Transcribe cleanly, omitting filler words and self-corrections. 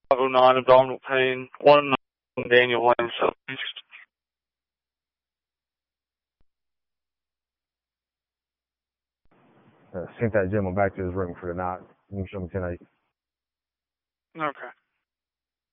509 abdominal pain, 1 Daniel Lane Southeast. Sent that gentleman back to his room for the night. You can show me 10-8. Okay.